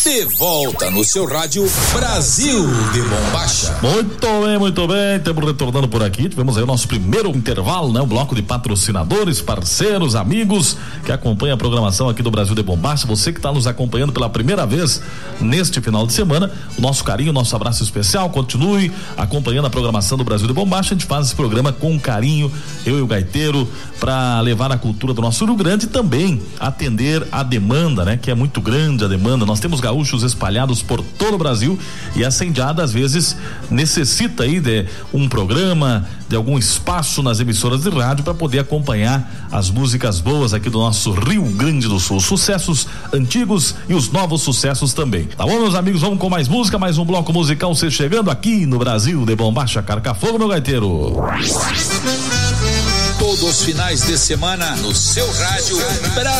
De volta no seu rádio Brasil de Bombacha. Muito bem, estamos retornando por aqui, tivemos aí o nosso primeiro intervalo, né? Um bloco de patrocinadores, parceiros, amigos que acompanham a programação aqui do Brasil de Bombacha. Você que está nos acompanhando pela primeira vez neste final de semana, o nosso carinho, o nosso abraço especial, continue acompanhando a programação do Brasil de Bombacha. A gente faz esse programa com carinho, eu e o Gaiteiro, para levar a cultura do nosso Rio Grande e também atender a demanda, né? Que é muito grande a demanda. Nós temos gaúchos espalhados por todo o Brasil e a Sendiada às vezes necessita aí de um programa, de algum espaço nas emissoras de rádio para poder acompanhar as músicas boas aqui do nosso Rio Grande do Sul, sucessos antigos e os novos sucessos também. Tá bom, meus amigos, vamos com mais música, mais um bloco musical se chegando aqui no Brasil de Bombacha. Carca fogo, meu Gaiteiro. Todos os finais de semana no seu rádio Brasil